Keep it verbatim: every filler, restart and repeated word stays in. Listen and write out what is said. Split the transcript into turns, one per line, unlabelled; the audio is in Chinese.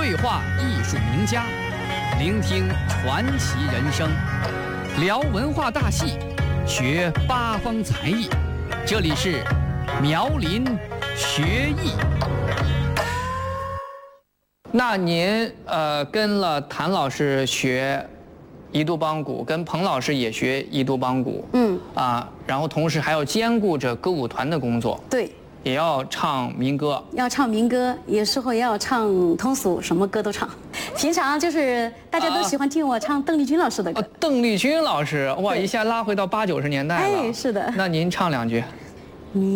对话艺术名家，聆听传奇人生，聊文化大戏，学八方才艺。这里是苗林学艺。那您呃跟了谭老师学宜都梆鼓，跟彭老师也学宜都梆鼓，嗯啊，然后同时还要兼顾着歌舞团的工作，
对，
也要唱民歌，
要唱民歌，有时候也要唱通俗，什么歌都唱。平常就是大家都喜欢听我唱邓丽君老师的歌。
哦，邓丽君老师，哇，一下拉回到八九十年代了。
哎，是的。
那您唱两句。